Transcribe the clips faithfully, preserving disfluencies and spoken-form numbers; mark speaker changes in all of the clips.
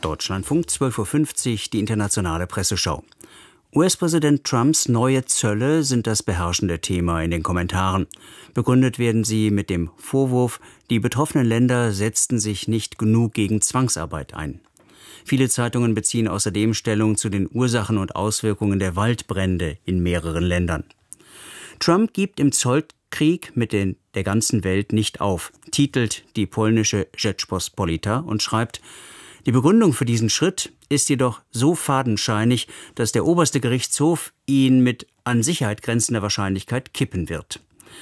Speaker 1: Deutschlandfunk, zwölf Uhr fünfzig, die internationale Presseschau. U S-Präsident Trumps neue Zölle sind das beherrschende Thema in den Kommentaren. Begründet werden sie mit dem Vorwurf, die betroffenen Länder setzten sich nicht genug gegen Zwangsarbeit ein. Viele Zeitungen beziehen außerdem Stellung zu den Ursachen und Auswirkungen der Waldbrände in mehreren Ländern. Trump gibt im Zollkrieg mit den, der ganzen Welt nicht auf, titelt die polnische Rzeczpospolita und schreibt: Die Begründung für diesen Schritt ist jedoch so fadenscheinig, dass der oberste Gerichtshof ihn mit an Sicherheit grenzender Wahrscheinlichkeit kippen wird.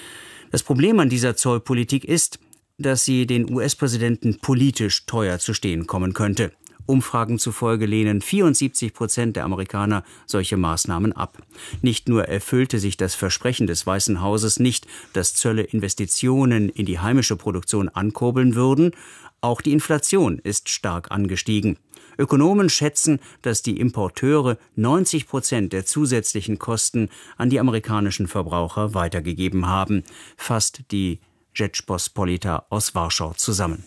Speaker 1: Das Problem an dieser Zollpolitik ist, dass sie den U S-Präsidenten politisch teuer zu stehen kommen könnte. Umfragen zufolge lehnen vierundsiebzig Prozent der Amerikaner solche Maßnahmen ab. Nicht nur erfüllte sich das Versprechen des Weißen Hauses nicht, dass Zölle Investitionen in die heimische Produktion ankurbeln würden, auch die Inflation ist stark angestiegen. Ökonomen schätzen, dass die Importeure neunzig Prozent der zusätzlichen Kosten an die amerikanischen Verbraucher weitergegeben haben, fasst die Rzeczpospolita aus Warschau zusammen.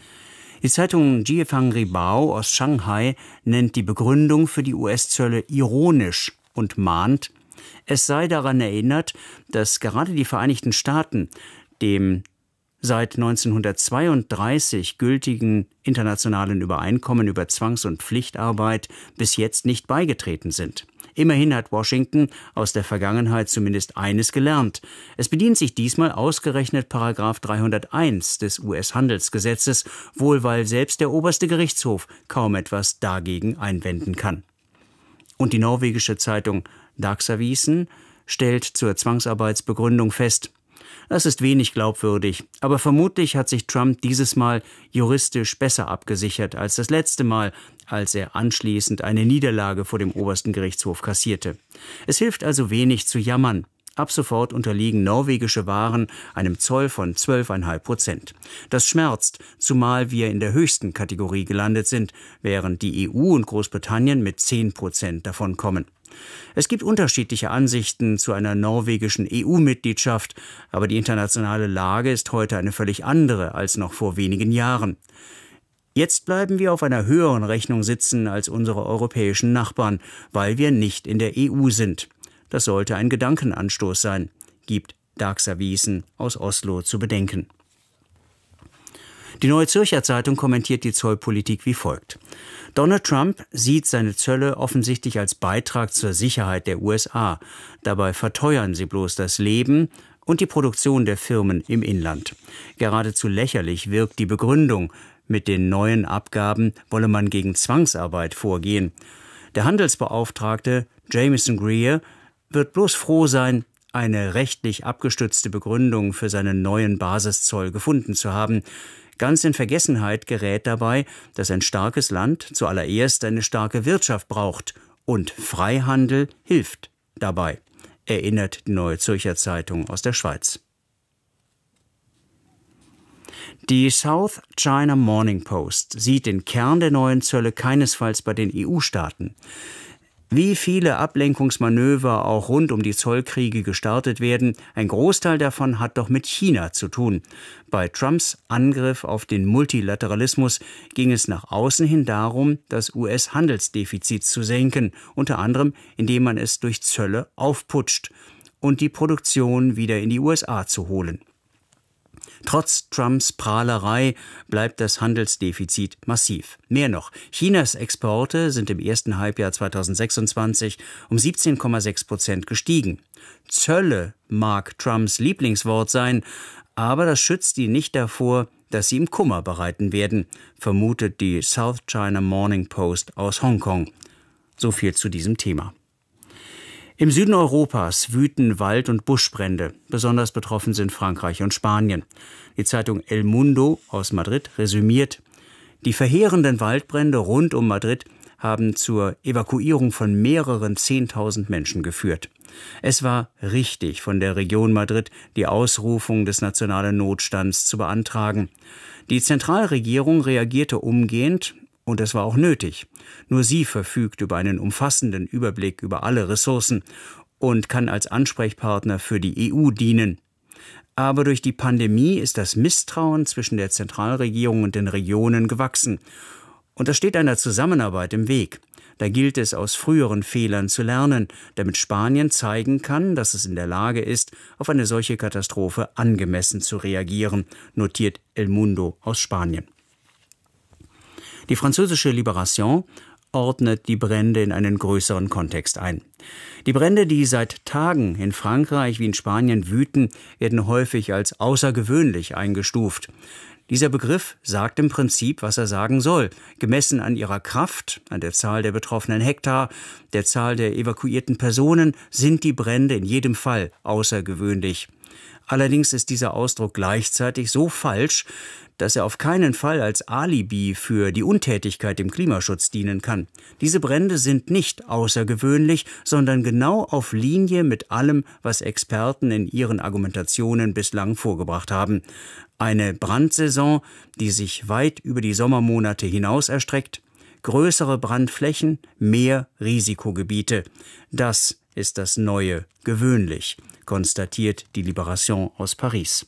Speaker 1: Die Zeitung Jiefang Ribao aus Shanghai nennt die Begründung für die U S-Zölle ironisch und mahnt, es sei daran erinnert, dass gerade die Vereinigten Staaten dem seit neunzehnhundertzweiunddreißig gültigen internationalen Übereinkommen über Zwangs- und Pflichtarbeit bis jetzt nicht beigetreten sind. Immerhin hat Washington aus der Vergangenheit zumindest eines gelernt. Es bedient sich diesmal ausgerechnet Paragraph dreihunderteins des U S-Handelsgesetzes, wohl weil selbst der oberste Gerichtshof kaum etwas dagegen einwenden kann. Und die norwegische Zeitung Dagsavisen stellt zur Zwangsarbeitsbegründung fest: Das ist wenig glaubwürdig, aber vermutlich hat sich Trump dieses Mal juristisch besser abgesichert als das letzte Mal, als er anschließend eine Niederlage vor dem obersten Gerichtshof kassierte. Es hilft also wenig zu jammern. Ab sofort unterliegen norwegische Waren einem Zoll von zwölf Komma fünf Prozent. Das schmerzt, zumal wir in der höchsten Kategorie gelandet sind, während die E U und Großbritannien mit zehn Prozent davon kommen. Es gibt unterschiedliche Ansichten zu einer norwegischen E U-Mitgliedschaft, aber die internationale Lage ist heute eine völlig andere als noch vor wenigen Jahren. Jetzt bleiben wir auf einer höheren Rechnung sitzen als unsere europäischen Nachbarn, weil wir nicht in der E U sind. Das sollte ein Gedankenanstoß sein, gibt Dagsavisen aus Oslo zu bedenken. Die Neue Zürcher Zeitung kommentiert die Zollpolitik wie folgt: Donald Trump sieht seine Zölle offensichtlich als Beitrag zur Sicherheit der U S A. Dabei verteuern sie bloß das Leben und die Produktion der Firmen im Inland. Geradezu lächerlich wirkt die Begründung, mit den neuen Abgaben wolle man gegen Zwangsarbeit vorgehen. Der Handelsbeauftragte Jamieson Greer wird bloß froh sein, eine rechtlich abgestützte Begründung für seinen neuen Basiszoll gefunden zu haben. Ganz in Vergessenheit gerät dabei, dass ein starkes Land zuallererst eine starke Wirtschaft braucht und Freihandel hilft dabei, erinnert die Neue Zürcher Zeitung aus der Schweiz. Die South China Morning Post sieht den Kern der neuen Zölle keinesfalls bei den E U-Staaten. Wie viele Ablenkungsmanöver auch rund um die Zollkriege gestartet werden, ein Großteil davon hat doch mit China zu tun. Bei Trumps Angriff auf den Multilateralismus ging es nach außen hin darum, das U S-Handelsdefizit zu senken, unter anderem indem man es durch Zölle aufputscht und die Produktion wieder in die U S A zu holen. Trotz Trumps Prahlerei bleibt das Handelsdefizit massiv. Mehr noch, Chinas Exporte sind im ersten Halbjahr zweitausendsechsundzwanzig um siebzehn Komma sechs Prozent gestiegen. Zölle mag Trumps Lieblingswort sein, aber das schützt ihn nicht davor, dass sie ihm Kummer bereiten werden, vermutet die South China Morning Post aus Hongkong. So viel zu diesem Thema. Im Süden Europas wüten Wald- und Buschbrände. Besonders betroffen sind Frankreich und Spanien. Die Zeitung El Mundo aus Madrid resümiert: Die verheerenden Waldbrände rund um Madrid haben zur Evakuierung von mehreren Zehntausend Menschen geführt. Es war richtig, von der Region Madrid die Ausrufung des nationalen Notstands zu beantragen. Die Zentralregierung reagierte umgehend, und es war auch nötig. Nur sie verfügt über einen umfassenden Überblick über alle Ressourcen und kann als Ansprechpartner für die E U dienen. Aber durch die Pandemie ist das Misstrauen zwischen der Zentralregierung und den Regionen gewachsen. Und das steht einer Zusammenarbeit im Weg. Da gilt es, aus früheren Fehlern zu lernen, damit Spanien zeigen kann, dass es in der Lage ist, auf eine solche Katastrophe angemessen zu reagieren, notiert El Mundo aus Spanien. Die französische Libération ordnet die Brände in einen größeren Kontext ein. Die Brände, die seit Tagen in Frankreich wie in Spanien wüten, werden häufig als außergewöhnlich eingestuft. Dieser Begriff sagt im Prinzip, was er sagen soll. Gemessen an ihrer Kraft, an der Zahl der betroffenen Hektar, der Zahl der evakuierten Personen, sind die Brände in jedem Fall außergewöhnlich. Allerdings ist dieser Ausdruck gleichzeitig so falsch, dass er auf keinen Fall als Alibi für die Untätigkeit im Klimaschutz dienen kann. Diese Brände sind nicht außergewöhnlich, sondern genau auf Linie mit allem, was Experten in ihren Argumentationen bislang vorgebracht haben. Eine Brandsaison, die sich weit über die Sommermonate hinaus erstreckt, größere Brandflächen, mehr Risikogebiete. Das ist das neue Gewöhnlich, konstatiert die Libération aus Paris.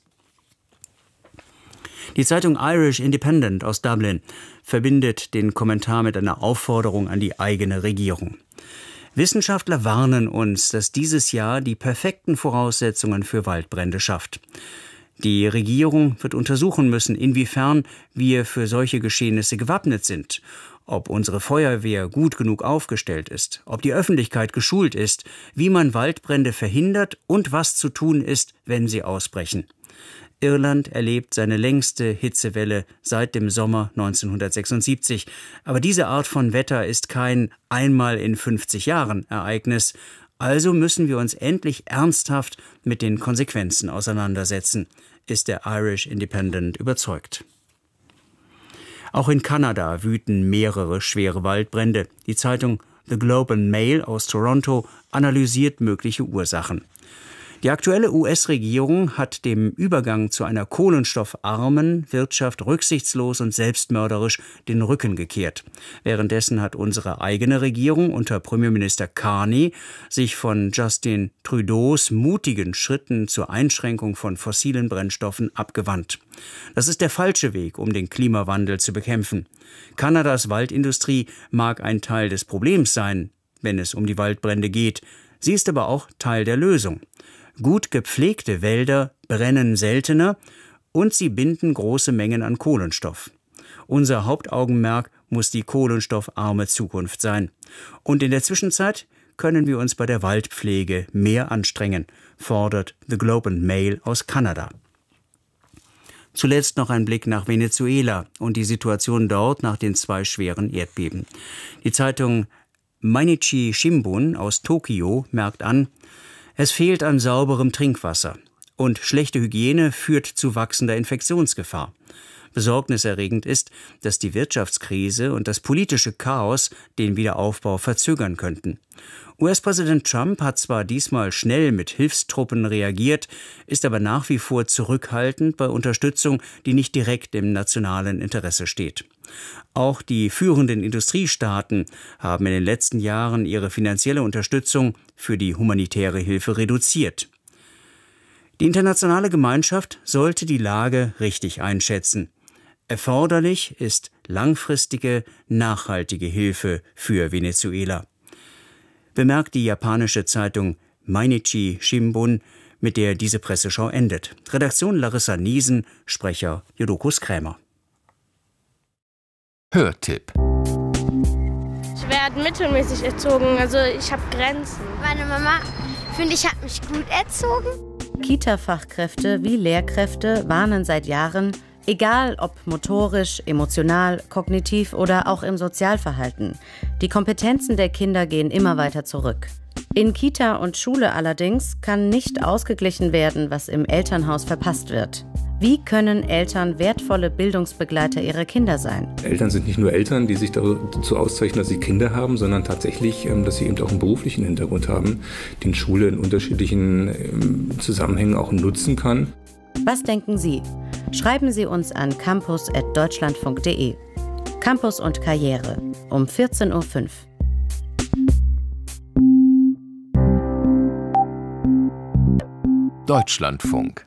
Speaker 1: Die Zeitung Irish Independent aus Dublin verbindet den Kommentar mit einer Aufforderung an die eigene Regierung. Wissenschaftler warnen uns, dass dieses Jahr die perfekten Voraussetzungen für Waldbrände schafft. Die Regierung wird untersuchen müssen, inwiefern wir für solche Geschehnisse gewappnet sind, ob unsere Feuerwehr gut genug aufgestellt ist, ob die Öffentlichkeit geschult ist, wie man Waldbrände verhindert und was zu tun ist, wenn sie ausbrechen. Irland erlebt seine längste Hitzewelle seit dem Sommer neunzehnhundertsechsundsiebzig. Aber diese Art von Wetter ist kein einmal in fünfzig Jahren Ereignis. Also müssen wir uns endlich ernsthaft mit den Konsequenzen auseinandersetzen, ist der Irish Independent überzeugt. Auch in Kanada wüten mehrere schwere Waldbrände. Die Zeitung The Globe and Mail aus Toronto analysiert mögliche Ursachen. Die aktuelle U S-Regierung hat dem Übergang zu einer kohlenstoffarmen Wirtschaft rücksichtslos und selbstmörderisch den Rücken gekehrt. Währenddessen hat unsere eigene Regierung unter Premierminister Carney sich von Justin Trudeaus mutigen Schritten zur Einschränkung von fossilen Brennstoffen abgewandt. Das ist der falsche Weg, um den Klimawandel zu bekämpfen. Kanadas Waldindustrie mag ein Teil des Problems sein, wenn es um die Waldbrände geht. Sie ist aber auch Teil der Lösung. Gut gepflegte Wälder brennen seltener und sie binden große Mengen an Kohlenstoff. Unser Hauptaugenmerk muss die kohlenstoffarme Zukunft sein. Und in der Zwischenzeit können wir uns bei der Waldpflege mehr anstrengen, fordert The Globe and Mail aus Kanada. Zuletzt noch ein Blick nach Venezuela und die Situation dort nach den zwei schweren Erdbeben. Die Zeitung Mainichi Shimbun aus Tokio merkt an, es fehlt an sauberem Trinkwasser und schlechte Hygiene führt zu wachsender Infektionsgefahr. Besorgniserregend ist, dass die Wirtschaftskrise und das politische Chaos den Wiederaufbau verzögern könnten. U S-Präsident Trump hat zwar diesmal schnell mit Hilfstruppen reagiert, ist aber nach wie vor zurückhaltend bei Unterstützung, die nicht direkt im nationalen Interesse steht. Auch die führenden Industriestaaten haben in den letzten Jahren ihre finanzielle Unterstützung für die humanitäre Hilfe reduziert. Die internationale Gemeinschaft sollte die Lage richtig einschätzen. Erforderlich ist langfristige, nachhaltige Hilfe für Venezuela, bemerkt die japanische Zeitung Mainichi Shimbun, mit der diese Presseschau endet. Redaktion Larissa Niesen, Sprecher Jodokus Krämer.
Speaker 2: Hörtipp.
Speaker 3: Ich werde mittelmäßig erzogen, also ich habe Grenzen.
Speaker 4: Meine Mama, finde ich, hat mich gut erzogen.
Speaker 5: Kita-Fachkräfte wie Lehrkräfte warnen seit Jahren, egal ob motorisch, emotional, kognitiv oder auch im Sozialverhalten, die Kompetenzen der Kinder gehen immer weiter zurück. In Kita und Schule allerdings kann nicht ausgeglichen werden, was im Elternhaus verpasst wird. Wie können Eltern wertvolle Bildungsbegleiter ihrer Kinder sein?
Speaker 6: Eltern sind nicht nur Eltern, die sich dazu auszeichnen, dass sie Kinder haben, sondern tatsächlich, dass sie eben auch einen beruflichen Hintergrund haben, den Schule in unterschiedlichen Zusammenhängen auch nutzen kann.
Speaker 5: Was denken Sie? Schreiben Sie uns an campus at deutschlandfunk punkt de. Campus und Karriere um vierzehn Uhr fünf.
Speaker 2: Deutschlandfunk.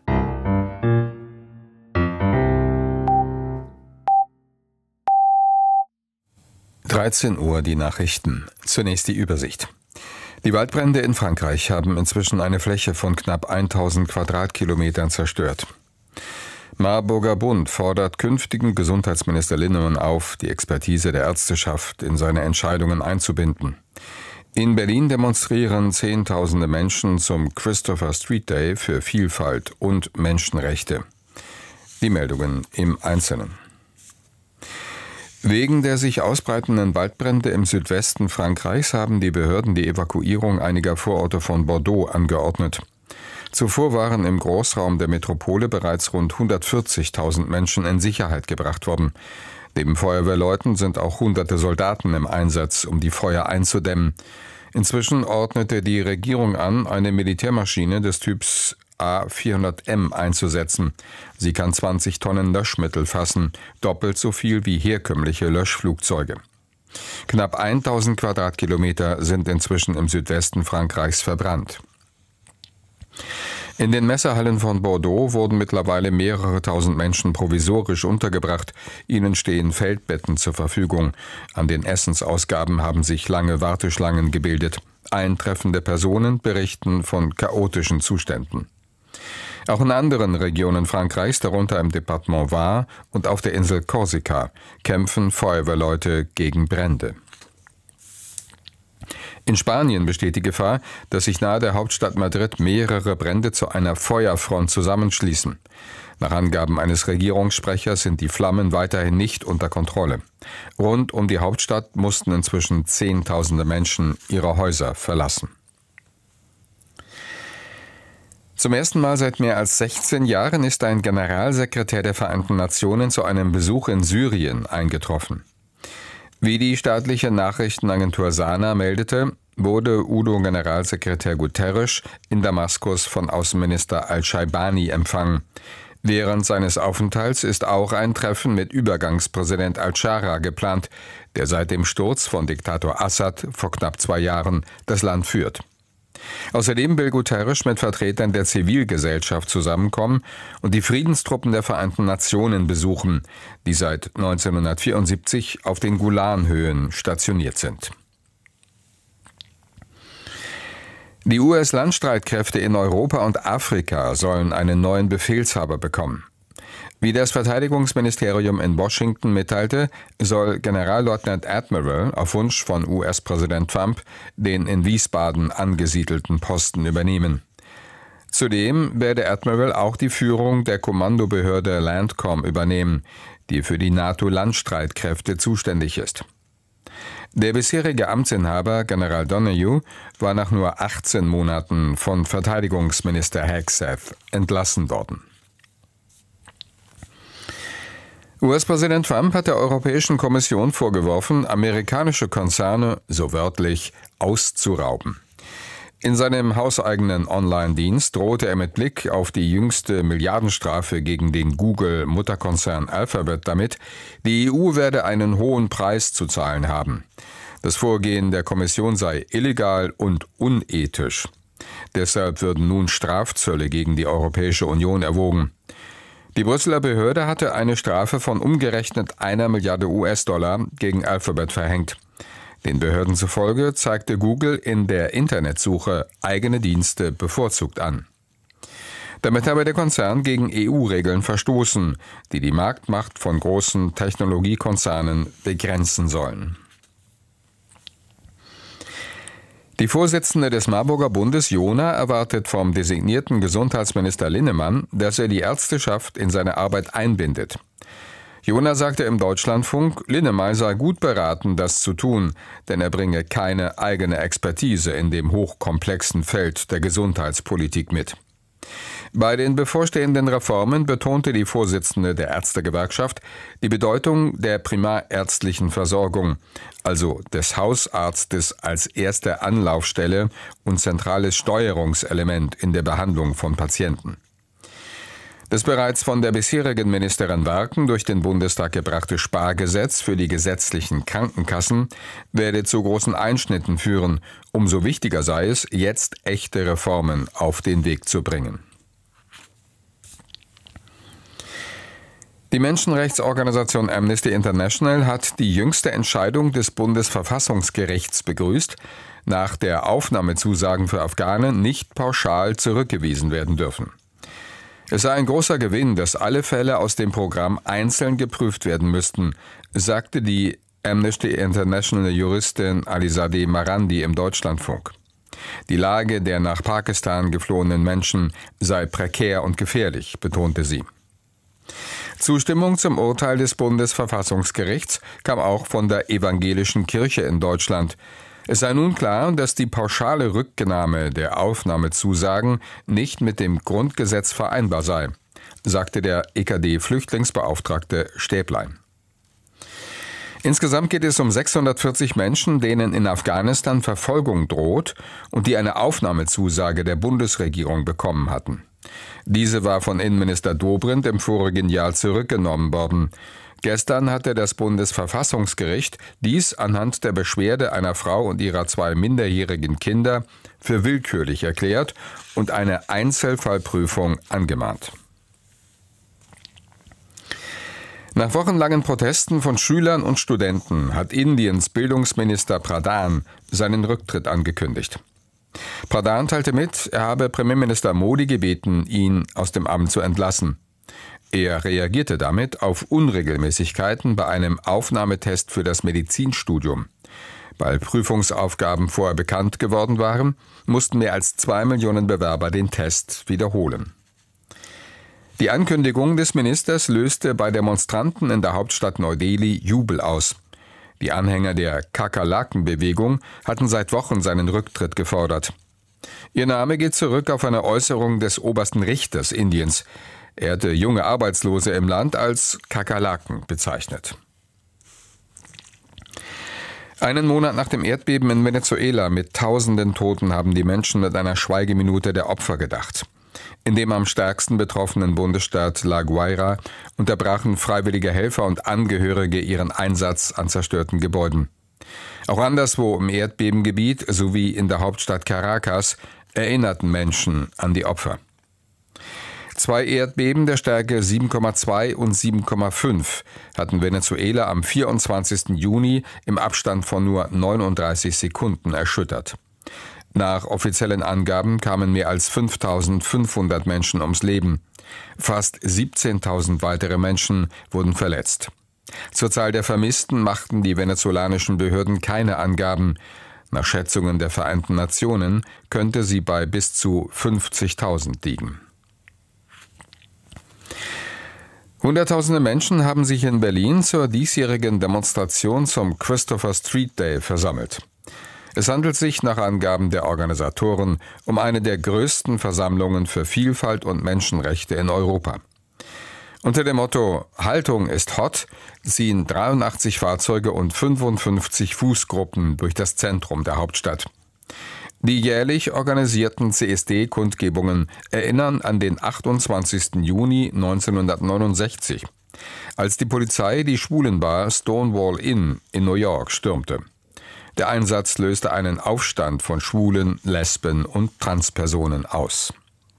Speaker 2: dreizehn Uhr die Nachrichten. Zunächst die Übersicht. Die Waldbrände in Frankreich haben inzwischen eine Fläche von knapp tausend Quadratkilometern zerstört. Marburger Bund fordert künftigen Gesundheitsminister Linnemann auf, die Expertise der Ärzteschaft in seine Entscheidungen einzubinden. In Berlin demonstrieren Zehntausende Menschen zum Christopher Street Day für Vielfalt und Menschenrechte. Die Meldungen im Einzelnen. Wegen der sich ausbreitenden Waldbrände im Südwesten Frankreichs haben die Behörden die Evakuierung einiger Vororte von Bordeaux angeordnet. Zuvor waren im Großraum der Metropole bereits rund hundertvierzigtausend Menschen in Sicherheit gebracht worden. Neben Feuerwehrleuten sind auch hunderte Soldaten im Einsatz, um die Feuer einzudämmen. Inzwischen ordnete die Regierung an, eine Militärmaschine des Typs A vierhundert M einzusetzen. Sie kann zwanzig Tonnen Löschmittel fassen, doppelt so viel wie herkömmliche Löschflugzeuge. Knapp tausend Quadratkilometer sind inzwischen im Südwesten Frankreichs verbrannt. In den Messehallen von Bordeaux wurden mittlerweile mehrere tausend Menschen provisorisch untergebracht. Ihnen stehen Feldbetten zur Verfügung. An den Essensausgaben haben sich lange Warteschlangen gebildet. Eintreffende Personen berichten von chaotischen Zuständen. Auch in anderen Regionen Frankreichs, darunter im Departement Var und auf der Insel Korsika, kämpfen Feuerwehrleute gegen Brände. In Spanien besteht die Gefahr, dass sich nahe der Hauptstadt Madrid mehrere Brände zu einer Feuerfront zusammenschließen. Nach Angaben eines Regierungssprechers sind die Flammen weiterhin nicht unter Kontrolle. Rund um die Hauptstadt mussten inzwischen Zehntausende Menschen ihre Häuser verlassen. Zum ersten Mal seit mehr als sechzehn Jahren ist ein Generalsekretär der Vereinten Nationen zu einem Besuch in Syrien eingetroffen. Wie die staatliche Nachrichtenagentur Sana meldete, wurde U N O-Generalsekretär Guterres in Damaskus von Außenminister al-Shaibani empfangen. Während seines Aufenthalts ist auch ein Treffen mit Übergangspräsident al-Shara geplant, der seit dem Sturz von Diktator Assad vor knapp zwei Jahren das Land führt. Außerdem will Guterres mit Vertretern der Zivilgesellschaft zusammenkommen und die Friedenstruppen der Vereinten Nationen besuchen, die seit neunzehnhundertvierundsiebzig auf den Golanhöhen stationiert sind. Die U S-Landstreitkräfte in Europa und Afrika sollen einen neuen Befehlshaber bekommen. Wie das Verteidigungsministerium in Washington mitteilte, soll Generalleutnant Admiral auf Wunsch von U S-Präsident Trump den in Wiesbaden angesiedelten Posten übernehmen. Zudem werde Admiral auch die Führung der Kommandobehörde Landcom übernehmen, die für die NATO-Landstreitkräfte zuständig ist. Der bisherige Amtsinhaber, General Donahue, war nach nur achtzehn Monaten von Verteidigungsminister Hegseth entlassen worden. U S-Präsident Trump hat der Europäischen Kommission vorgeworfen, amerikanische Konzerne, so wörtlich, auszurauben. In seinem hauseigenen Online-Dienst drohte er mit Blick auf die jüngste Milliardenstrafe gegen den Google-Mutterkonzern Alphabet damit, die E U werde einen hohen Preis zu zahlen haben. Das Vorgehen der Kommission sei illegal und unethisch. Deshalb würden nun Strafzölle gegen die Europäische Union erwogen. Die Brüsseler Behörde hatte eine Strafe von umgerechnet einer Milliarde U S-Dollar gegen Alphabet verhängt. Den Behörden zufolge zeigte Google in der Internetsuche eigene Dienste bevorzugt an. Damit habe der Konzern gegen E U-Regeln verstoßen, die die Marktmacht von großen Technologiekonzernen begrenzen sollen. Die Vorsitzende des Marburger Bundes, Jona, erwartet vom designierten Gesundheitsminister Linnemann, dass er die Ärzteschaft in seine Arbeit einbindet. Jona sagte im Deutschlandfunk, Linnemann sei gut beraten, das zu tun, denn er bringe keine eigene Expertise in dem hochkomplexen Feld der Gesundheitspolitik mit. Bei den bevorstehenden Reformen betonte die Vorsitzende der Ärztegewerkschaft die Bedeutung der primärärztlichen Versorgung, also des Hausarztes als erste Anlaufstelle und zentrales Steuerungselement in der Behandlung von Patienten. Das bereits von der bisherigen Ministerin Werken durch den Bundestag gebrachte Spargesetz für die gesetzlichen Krankenkassen werde zu großen Einschnitten führen. Umso wichtiger sei es, jetzt echte Reformen auf den Weg zu bringen. Die Menschenrechtsorganisation Amnesty International hat die jüngste Entscheidung des Bundesverfassungsgerichts begrüßt, nach der Aufnahmezusagen für Afghanen nicht pauschal zurückgewiesen werden dürfen. Es sei ein großer Gewinn, dass alle Fälle aus dem Programm einzeln geprüft werden müssten, sagte die Amnesty International Juristin Alizadeh Marandi im Deutschlandfunk. Die Lage der nach Pakistan geflohenen Menschen sei prekär und gefährlich, betonte sie. Zustimmung zum Urteil des Bundesverfassungsgerichts kam auch von der evangelischen Kirche in Deutschland. Es sei nun klar, dass die pauschale Rücknahme der Aufnahmezusagen nicht mit dem Grundgesetz vereinbar sei, sagte der E K D-Flüchtlingsbeauftragte Stäblein. Insgesamt geht es um sechshundertvierzig Menschen, denen in Afghanistan Verfolgung droht und die eine Aufnahmezusage der Bundesregierung bekommen hatten. Diese war von Innenminister Dobrindt im vorigen Jahr zurückgenommen worden. Gestern hatte das Bundesverfassungsgericht dies anhand der Beschwerde einer Frau und ihrer zwei minderjährigen Kinder für willkürlich erklärt und eine Einzelfallprüfung angemahnt. Nach wochenlangen Protesten von Schülern und Studenten hat Indiens Bildungsminister Pradhan seinen Rücktritt angekündigt. Pradhan teilte mit, er habe Premierminister Modi gebeten, ihn aus dem Amt zu entlassen. Er reagierte damit auf Unregelmäßigkeiten bei einem Aufnahmetest für das Medizinstudium. Weil Prüfungsaufgaben vorher bekannt geworden waren, mussten mehr als zwei Millionen Bewerber den Test wiederholen. Die Ankündigung des Ministers löste bei Demonstranten in der Hauptstadt Neu-Delhi Jubel aus. Die Anhänger der Kakerlaken-Bewegung hatten seit Wochen seinen Rücktritt gefordert. Ihr Name geht zurück auf eine Äußerung des obersten Richters Indiens. Er hatte junge Arbeitslose im Land als Kakerlaken bezeichnet. Einen Monat nach dem Erdbeben in Venezuela mit tausenden Toten haben die Menschen mit einer Schweigeminute der Opfer gedacht. In dem am stärksten betroffenen Bundesstaat La Guaira unterbrachen freiwillige Helfer und Angehörige ihren Einsatz an zerstörten Gebäuden. Auch anderswo im Erdbebengebiet sowie in der Hauptstadt Caracas erinnerten Menschen an die Opfer. Zwei Erdbeben der Stärke sieben Komma zwei und sieben Komma fünf hatten Venezuela am vierundzwanzigsten Juni im Abstand von nur neununddreißig Sekunden erschüttert. Nach offiziellen Angaben kamen mehr als fünftausendfünfhundert Menschen ums Leben. Fast siebzehntausend weitere Menschen wurden verletzt. Zur Zahl der Vermissten machten die venezolanischen Behörden keine Angaben. Nach Schätzungen der Vereinten Nationen könnte sie bei bis zu fünfzigtausend liegen. Hunderttausende Menschen haben sich in Berlin zur diesjährigen Demonstration zum Christopher Street Day versammelt. Es handelt sich nach Angaben der Organisatoren um eine der größten Versammlungen für Vielfalt und Menschenrechte in Europa. Unter dem Motto »Haltung ist hot« ziehen dreiundachtzig Fahrzeuge und fünfundfünfzig Fußgruppen durch das Zentrum der Hauptstadt. Die jährlich organisierten C S D-Kundgebungen erinnern an den achtundzwanzigsten Juni neunzehnhundertneunundsechzig, als die Polizei die Schwulenbar Stonewall Inn in New York stürmte. Der Einsatz löste einen Aufstand von Schwulen, Lesben und Transpersonen aus.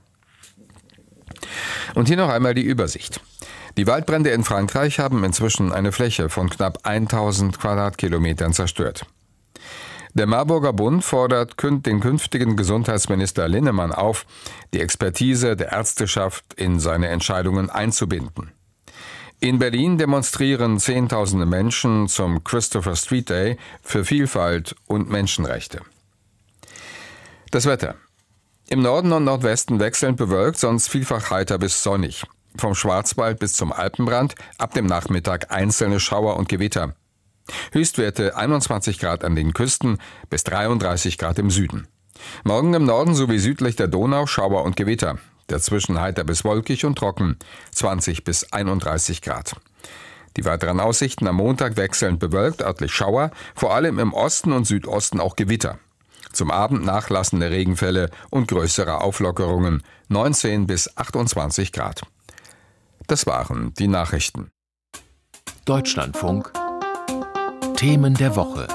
Speaker 2: Und hier noch einmal die Übersicht. Die Waldbrände in Frankreich haben inzwischen eine Fläche von knapp tausend Quadratkilometern zerstört. Der Marburger Bund fordert den künftigen Gesundheitsminister Linnemann auf, die Expertise der Ärzteschaft in seine Entscheidungen einzubinden. In Berlin demonstrieren Zehntausende Menschen zum Christopher Street Day für Vielfalt und Menschenrechte. Das Wetter. Im Norden und Nordwesten wechselnd bewölkt, sonst vielfach heiter bis sonnig. Vom Schwarzwald bis zum Alpenrand ab dem Nachmittag einzelne Schauer und Gewitter. Höchstwerte einundzwanzig Grad an den Küsten bis dreiunddreißig Grad im Süden. Morgen im Norden sowie südlich der Donau Schauer und Gewitter. Dazwischen heiter bis wolkig und trocken, zwanzig bis einunddreißig Grad. Die weiteren Aussichten am Montag wechselnd bewölkt, örtlich Schauer, vor allem im Osten und Südosten auch Gewitter. Zum Abend nachlassende Regenfälle und größere Auflockerungen, neunzehn bis achtundzwanzig Grad. Das waren die Nachrichten.
Speaker 7: Deutschlandfunk Themen der Woche.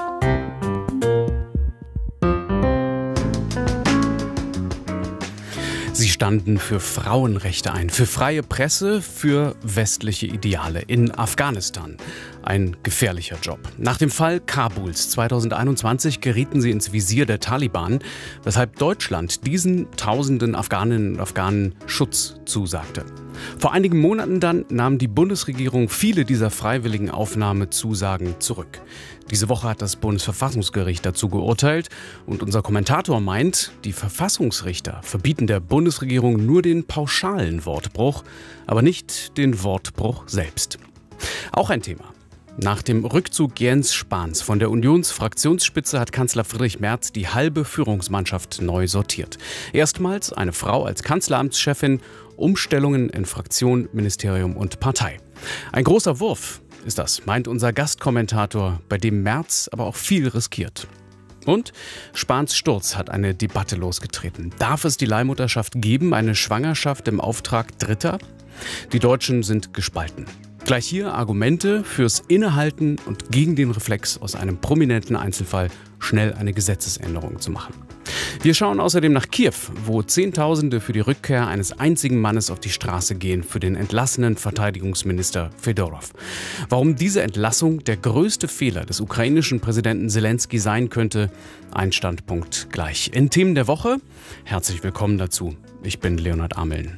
Speaker 8: Sie standen für Frauenrechte ein, für freie Presse, für westliche Ideale in Afghanistan. Ein gefährlicher Job. Nach dem Fall Kabuls zweitausendeinundzwanzig gerieten sie ins Visier der Taliban, weshalb Deutschland diesen tausenden Afghaninnen und Afghanen Schutz zusagte. Vor einigen Monaten dann nahm die Bundesregierung viele dieser freiwilligen Aufnahmezusagen zurück. Diese Woche hat das Bundesverfassungsgericht dazu geurteilt und unser Kommentator meint, die Verfassungsrichter verbieten der Bundesregierung nur den pauschalen Wortbruch, aber nicht den Wortbruch selbst. Auch ein Thema. Nach dem Rückzug Jens Spahns von der Unionsfraktionsspitze hat Kanzler Friedrich Merz die halbe Führungsmannschaft neu sortiert. Erstmals eine Frau als Kanzleramtschefin, Umstellungen in Fraktion, Ministerium und Partei. Ein großer Wurf ist das, meint unser Gastkommentator, bei dem Merz aber auch viel riskiert. Und Spahns Sturz hat eine Debatte losgetreten. Darf es die Leihmutterschaft geben, eine Schwangerschaft im Auftrag Dritter? Die Deutschen sind gespalten. Gleich hier Argumente fürs Innehalten und gegen den Reflex, aus einem prominenten Einzelfall schnell eine Gesetzesänderung zu machen. Wir schauen außerdem nach Kiew, wo Zehntausende für die Rückkehr eines einzigen Mannes auf die Straße gehen, für den entlassenen Verteidigungsminister Fedorov. Warum diese Entlassung der größte Fehler des ukrainischen Präsidenten Selenskyj sein könnte, ein Standpunkt gleich. In Themen der Woche, herzlich willkommen dazu. Ich bin Leonhard Ameln.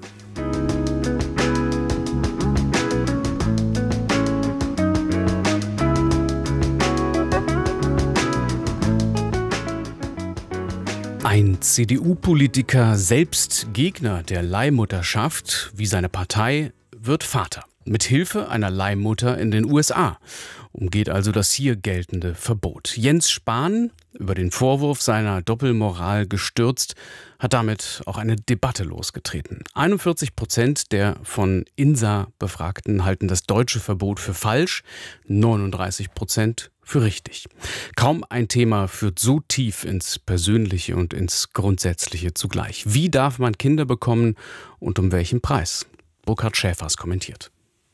Speaker 8: Ein C D U-Politiker, selbst Gegner der Leihmutterschaft, wie seine Partei, wird Vater. Mit Hilfe einer Leihmutter in den U S A. Umgeht also das hier geltende Verbot. Jens Spahn, über den Vorwurf seiner Doppelmoral gestürzt, hat damit auch eine Debatte losgetreten. einundvierzig Prozent der von INSA Befragten halten das deutsche Verbot für falsch, neununddreißig Prozent für richtig. Kaum ein Thema führt so tief ins Persönliche und ins Grundsätzliche zugleich. Wie darf man Kinder bekommen und um welchen Preis? Burkhard Schäfers kommentiert.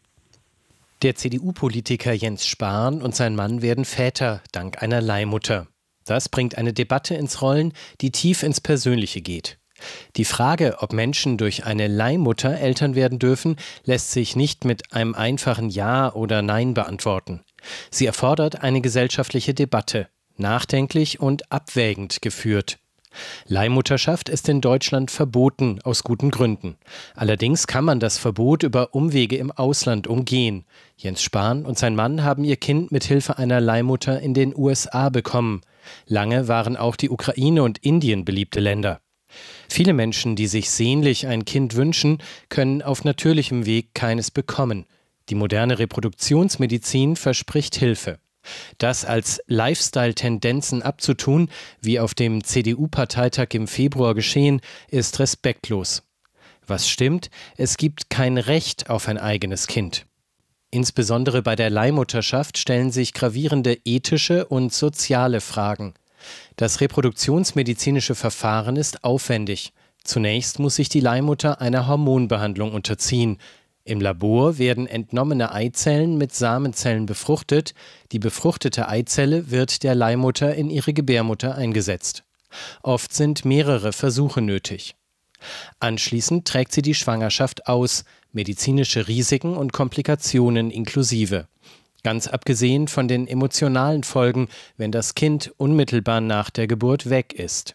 Speaker 9: Der C D U-Politiker Jens Spahn und sein Mann werden Väter dank einer Leihmutter. Das bringt eine Debatte ins Rollen, die tief ins Persönliche geht. Die Frage, ob Menschen durch eine Leihmutter Eltern werden dürfen, lässt sich nicht mit einem einfachen Ja oder Nein beantworten. Sie erfordert eine gesellschaftliche Debatte, nachdenklich und abwägend geführt. Leihmutterschaft ist in Deutschland verboten, aus guten Gründen. Allerdings kann man das Verbot über Umwege im Ausland umgehen. Jens Spahn und sein Mann haben ihr Kind mit Hilfe einer Leihmutter in den U S A bekommen. Lange waren auch die Ukraine und Indien beliebte Länder. Viele Menschen, die sich sehnlich ein Kind wünschen, können auf natürlichem Weg keines bekommen. Die moderne Reproduktionsmedizin verspricht Hilfe. Das als Lifestyle-Tendenzen abzutun, wie auf dem C D U-Parteitag im Februar geschehen, ist respektlos. Was stimmt, es gibt kein Recht auf ein eigenes Kind. Insbesondere bei der Leihmutterschaft stellen sich gravierende ethische und soziale Fragen. Das reproduktionsmedizinische Verfahren ist aufwendig. Zunächst muss sich die Leihmutter einer Hormonbehandlung unterziehen. Im Labor werden entnommene Eizellen mit Samenzellen befruchtet. Die befruchtete Eizelle wird der Leihmutter in ihre Gebärmutter eingesetzt. Oft sind mehrere Versuche nötig. Anschließend trägt sie die Schwangerschaft aus, medizinische Risiken und Komplikationen inklusive. Ganz abgesehen von den emotionalen Folgen, wenn das Kind unmittelbar nach der Geburt weg ist.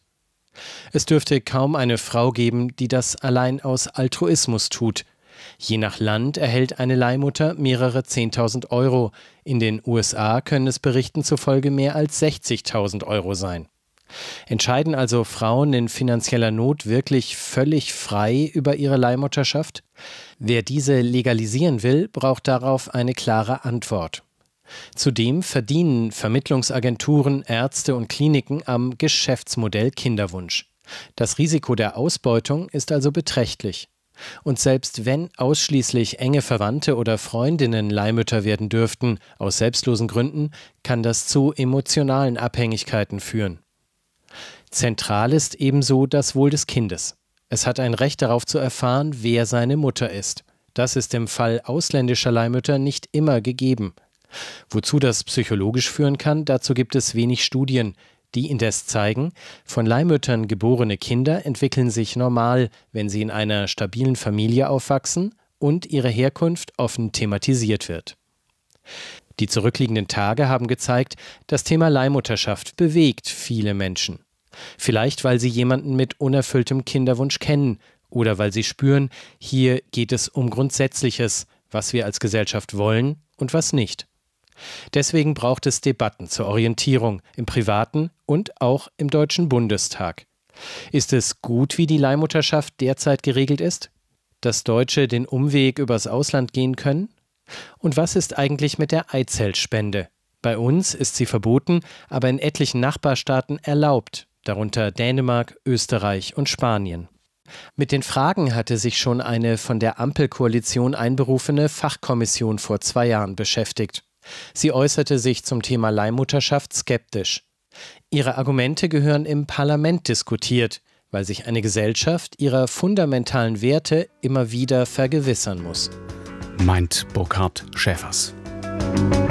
Speaker 9: Es dürfte kaum eine Frau geben, die das allein aus Altruismus tut. Je nach Land erhält eine Leihmutter mehrere zehntausend Euro. In den U S A können es Berichten zufolge mehr als sechzigtausend Euro sein. Entscheiden also Frauen in finanzieller Not wirklich völlig frei über ihre Leihmutterschaft? Wer diese legalisieren will, braucht darauf eine klare Antwort. Zudem verdienen Vermittlungsagenturen, Ärzte und Kliniken am Geschäftsmodell Kinderwunsch. Das Risiko der Ausbeutung ist also beträchtlich. Und selbst wenn ausschließlich enge Verwandte oder Freundinnen Leihmütter werden dürften, aus selbstlosen Gründen, kann das zu emotionalen Abhängigkeiten führen. Zentral ist ebenso das Wohl des Kindes. Es hat ein Recht darauf zu erfahren, wer seine Mutter ist. Das ist im Fall ausländischer Leihmütter nicht immer gegeben. Wozu das psychologisch führen kann, dazu gibt es wenig Studien. Die indes zeigen, von Leihmüttern geborene Kinder entwickeln sich normal, wenn sie in einer stabilen Familie aufwachsen und ihre Herkunft offen thematisiert wird. Die zurückliegenden Tage haben gezeigt, das Thema Leihmutterschaft bewegt viele Menschen. Vielleicht, weil sie jemanden mit unerfülltem Kinderwunsch kennen oder weil sie spüren, hier geht es um Grundsätzliches, was wir als Gesellschaft wollen und was nicht. Deswegen braucht es Debatten zur Orientierung im Privaten und auch im Deutschen Bundestag. Ist es gut, wie die Leihmutterschaft derzeit geregelt ist? Dass Deutsche den Umweg übers Ausland gehen können? Und was ist eigentlich mit der Eizellspende? Bei uns ist sie verboten, aber in etlichen Nachbarstaaten erlaubt, darunter Dänemark, Österreich und Spanien. Mit den Fragen hatte sich schon eine von der Ampelkoalition einberufene Fachkommission vor zwei Jahren beschäftigt. Sie äußerte sich zum Thema Leihmutterschaft skeptisch. Ihre Argumente gehören im Parlament diskutiert, weil sich eine Gesellschaft ihrer fundamentalen Werte immer wieder vergewissern muss.
Speaker 8: Meint Burkhard Schäfers.